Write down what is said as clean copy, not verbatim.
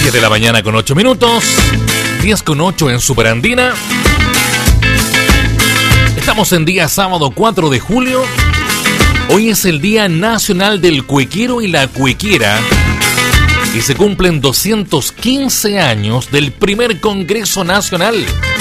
10 de la mañana con 8 minutos, 10 con 8 en Superandina. Estamos en día sábado 4 de julio. Hoy es el Día Nacional del Cuequero y la Cuequera y se cumplen 215 años del primer Congreso Nacional.